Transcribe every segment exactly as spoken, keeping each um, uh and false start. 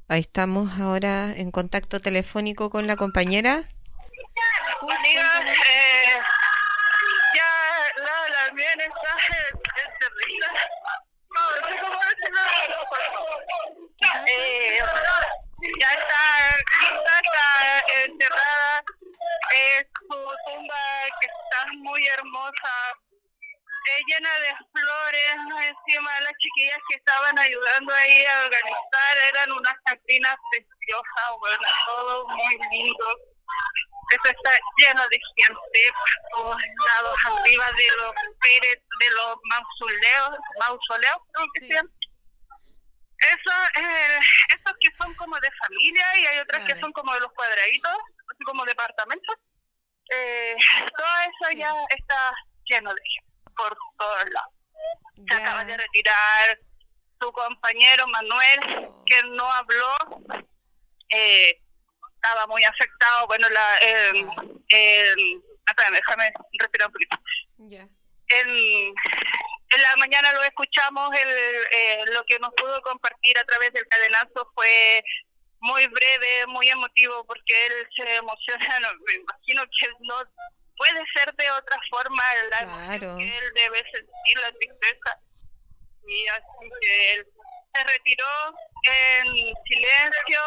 Ahí estamos ahora en contacto telefónico con la compañera. Uf, Amiga, cuéntanos. eh, ya la, la mi mensaje es terrible. No, no sé cómo decirlo. ¿Qué pasa? Eh, ya está, Lisa está enterrada. Es su tumba que está muy hermosa, eh, llena de flores. Encima las chiquillas que estaban ayudando ahí a organizar eran unas catrinas preciosas, bueno, todo muy lindo. Eso está lleno de gente por todos lados, arriba de los pérez, de los mausoleos, mausoleos, creo que se Sí, llaman. Eso, eh, esos que son como de familia y hay otras que claro. son como de los cuadraditos, así como departamentos. Eh, todo eso Sí. ya está lleno de gente por todos lados. Se acaba de Ya. retirar su compañero Manuel, Oh, que no habló. Eh, estaba muy afectado. Bueno, la, el, ah, el, espérame, déjame respirar un poquito. ya. En, en la mañana lo escuchamos, el, eh, lo que nos pudo compartir a través del cadenazo fue muy breve, muy emotivo, porque él se emociona. No, me imagino que no puede ser de otra forma la emoción Claro. que él debe sentir, la tristeza. Y así que él se retiró en silencio.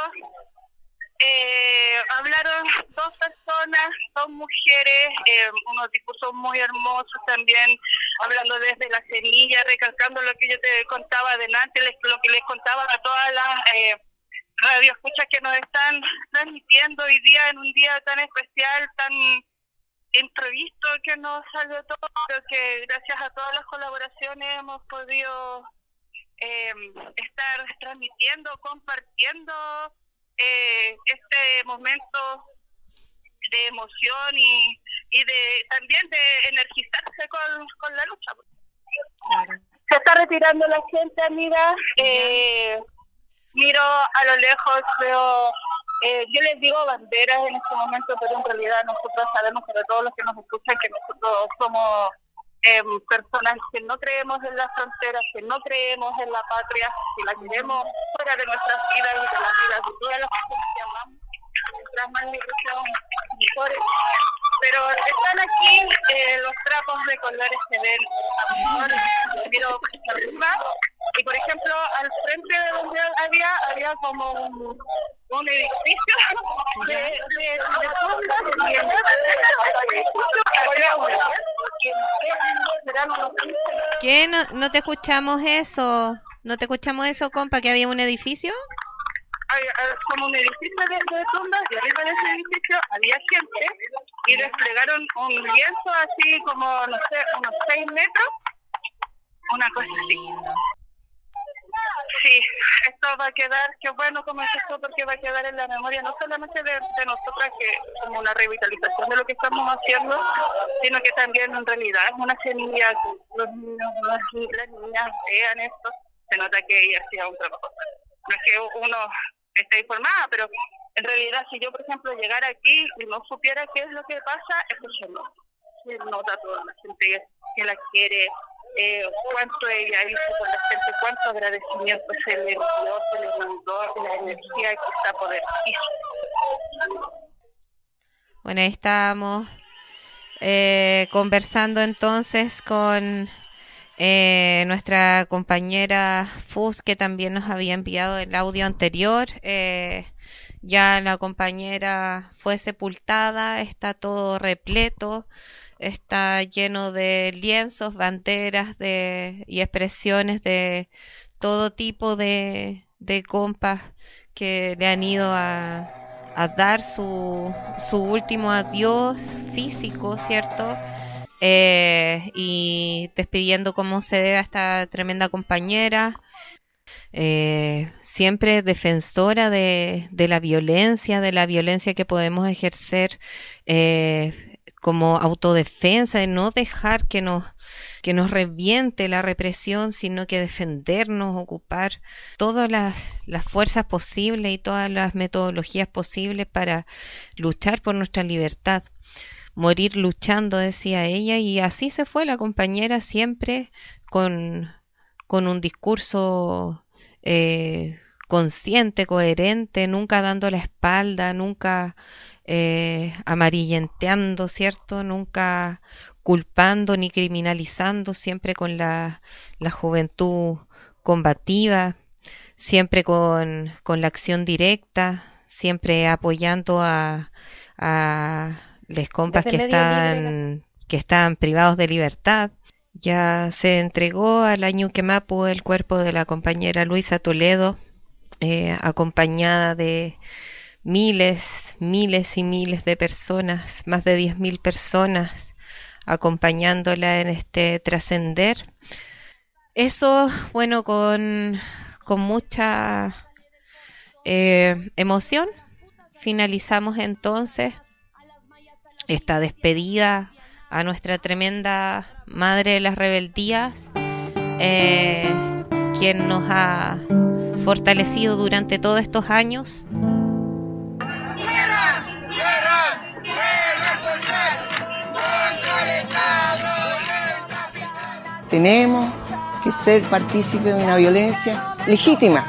Eh, hablaron dos personas, dos mujeres, eh, unos discursos muy hermosos también, hablando desde la semilla, recalcando lo que yo te contaba adelante, les, lo que les contaba a todas las eh, radioescuchas que nos están transmitiendo hoy día, en un día tan especial, tan imprevisto, que nos salió todo, pero que gracias a todas las colaboraciones hemos podido eh, estar transmitiendo, compartiendo eh, este momento de emoción y, y de también de energizarse con, con la lucha. Claro. Se está retirando la gente, amiga. Ya. Eh, miro a lo lejos, veo, eh, yo les digo banderas en este momento, pero en realidad nosotros sabemos, sobre todo los que nos escuchan, que nosotros somos eh, personas que no creemos en las fronteras, que no creemos en la patria, que la queremos fuera de nuestras vidas y de las vidas de todas las personas que amamos. Mientras más libres seamos, mejores. Pero están aquí, eh, los trapos de colores se ven mejor, miro arriba. Y por ejemplo, al frente de donde había, había como un, un edificio de, de, de fondas, y en ese edificio había un que serán unos quince. ¿Qué? No, no te escuchamos eso. ¿No te escuchamos eso, compa? ¿Que había un edificio? Hay, hay como un edificio de, de fondas, y arriba de ese edificio había gente y desplegaron un lienzo así como, no sé, unos seis metros, una cosa así. Lindo. Sí, esto va a quedar, qué bueno como es esto, porque va a quedar en la memoria no solamente de, de nosotras, que como una revitalización de lo que estamos haciendo, sino que también en realidad es una semilla que los niños, las, las niñas vean esto, se nota que ella hacía un trabajo. No es que uno esté informada, pero en realidad si yo, por ejemplo, llegara aquí y no supiera qué es lo que pasa, eso se nota. Se nota toda la gente que la quiere, eh, cuánto ella hizo por la gente, cuánto agradecimiento se le dio, se le mandó, la energía que está por el piso. Bueno, ahí estábamos eh, conversando entonces con eh, nuestra compañera Fus, que también nos había enviado el audio anterior. Eh, ya la compañera fue sepultada, está todo repleto, está lleno de lienzos, banderas de, y expresiones de todo tipo de, de compas que le han ido a, a dar su, su último adiós físico, ¿cierto? Eh, y despidiendo como se debe a esta tremenda compañera, eh, siempre defensora de, de la violencia, de la violencia que podemos ejercer eh, como autodefensa, de no dejar que nos, que nos reviente la represión, sino que defendernos, ocupar todas las, las fuerzas posibles y todas las metodologías posibles para luchar por nuestra libertad. Morir luchando, decía ella, y así se fue la compañera, siempre con, con un discurso eh, consciente, coherente, nunca dando la espalda, nunca eh, amarillenteando, ¿cierto? Nunca culpando ni criminalizando, siempre con la, la juventud combativa, siempre con, con la acción directa, siempre apoyando a, a les compas que están, que están privados de libertad. Ya se entregó a la Ñuquemapu el cuerpo de la compañera Luisa Toledo, eh, acompañada de miles, miles y miles de personas, más de diez mil personas, acompañándola en este trascender. Eso, bueno, con, con mucha eh, emoción, finalizamos entonces esta despedida a nuestra tremenda madre de las rebeldías, eh, quien nos ha fortalecido durante todos estos años. Tenemos que ser partícipes de una violencia legítima.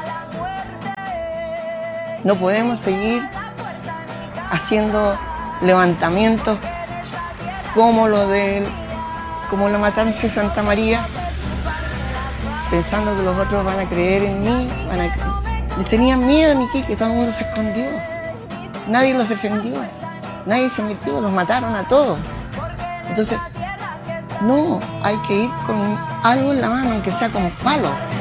No podemos seguir haciendo levantamientos como lo de como la matanza de Santa María, pensando que los otros van a creer en mí, van a... les tenían miedo en Iquique, todo el mundo se escondió, nadie los defendió, nadie se metió, los mataron a todos. Entonces, no, hay que ir con algo en la mano, aunque sea con palos.